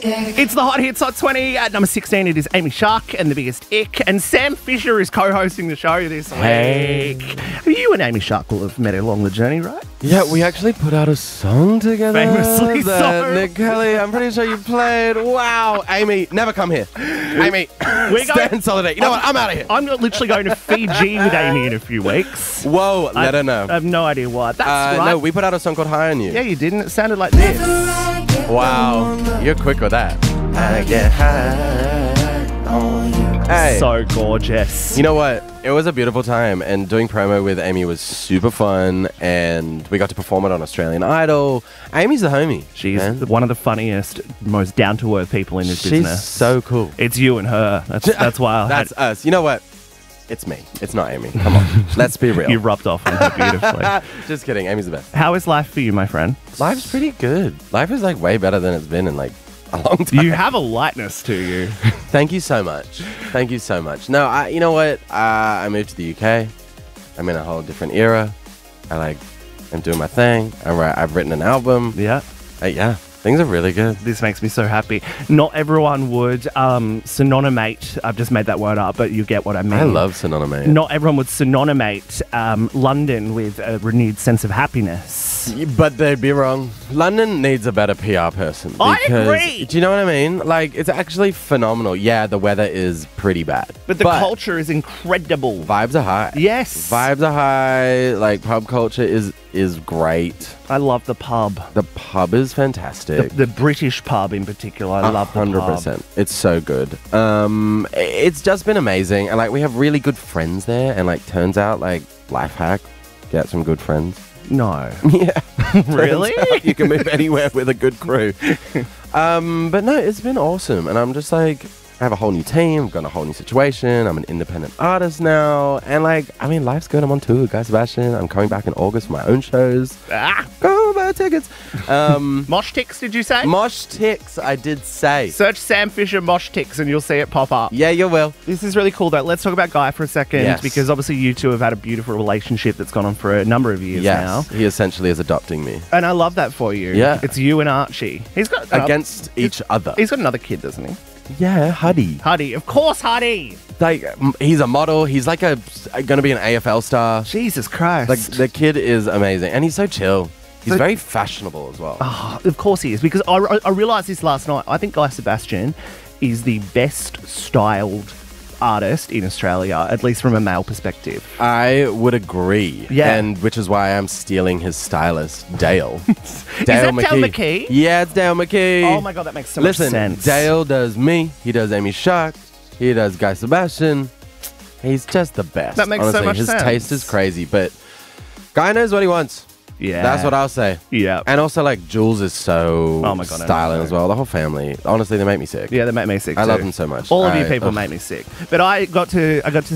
It's the Hot Hits Hot 20. At number 16, it is Amy Shark and The Biggest Ick. And Sam Fisher is co-hosting the show this week. You and Amy Shark will have met along the journey, right? Yeah, we actually put out a song together. Famously so. Nick Kelly, I'm pretty sure you played. Wow. Amy, never come here. Amy, stand solidarity. You know what? I'm out of here. I'm literally going to Fiji with Amy in a few weeks. Whoa, let her know. I have no idea why. That's right. No, we put out a song called High on You. Yeah, you didn't. It sounded like this. Wow, you're quick with that. I get high on you. Hey. So gorgeous. You know what? It was a beautiful time, and doing promo with Amy was super fun, and we got to perform it on Australian Idol. Amy's the homie. She's one of the funniest, most down-to-earth people in this business. She's so cool. It's you and her. That's why That's us. You know what? It's me. It's not Amy. Come on. Let's be real. You rubbed off on her beautifully. Just kidding. Amy's the best. How is life for you, my friend? Life's pretty good. Life is like way better than it's been in like a long time. You have a lightness to you. Thank you so much. Thank you so much. No, you know what? I moved to the UK. I'm in a whole different era. I'm doing my thing. I've written an album. Yeah. Yeah. Things are really good. This makes me so happy. Not everyone would synonymate, I've just made that word up, but you get what I mean. I love synonymate. Not everyone would synonymate London with a renewed sense of happiness. But they'd be wrong. London needs a better PR person. I agree. Do you know what I mean? Like, it's actually phenomenal. Yeah, the weather is pretty bad. But the culture is incredible. Vibes are high. Yes. Vibes are high. Like, pub culture is great. I love the pub. The pub is fantastic. The British pub in particular. I love the 100%. Pub. It's so good. It's just been amazing. And like we have really good friends there. And like turns out like life hack, get some good friends. No. Yeah. Really? You can move anywhere with a good crew. But no, it's been awesome. And I'm just like, I have a whole new team, got a whole new situation. I'm an independent artist now. And like, I mean, life's good. I'm on tour with Guy Sebastian. I'm coming back in August for my own shows. Go buy tickets. Mosh Ticks, did you say? Mosh Ticks, I did say. Search Sam Fisher Mosh Ticks and you'll see it pop up. Yeah, you will. This is really cool though. Let's talk about Guy for a second. Yes. Because obviously you two have had a beautiful relationship that's gone on for a number of years now. He essentially is adopting me. And I love that for you. Yeah. It's you and Archie. He's got against each other. He's got another kid, doesn't he? Yeah, Huddy. Huddy, of course, Huddy. Like, he's a model. He's like going to be an AFL star. Jesus Christ. Like, the kid is amazing. And he's so chill. He's very fashionable as well. Oh, of course he is. Because I realised this last night. I think Guy Sebastian is the best styled artist in Australia, at least from a male perspective. I would agree. Yeah. And which is why I'm stealing his stylist, Dale. Dale McKee? Yeah, it's Dale McKee. Oh my God, that makes so much sense. Listen, Dale does me. He does Amy Shark. He does Guy Sebastian. He's just the best. That makes so much sense. His taste is crazy, but Guy knows what he wants. Yeah. That's what I'll say. Yeah. And also, like, Jules is so styling as well. The whole family. Honestly, they make me sick. Yeah, they make me sick I too. love them so much. All of you people make me sick. But I got to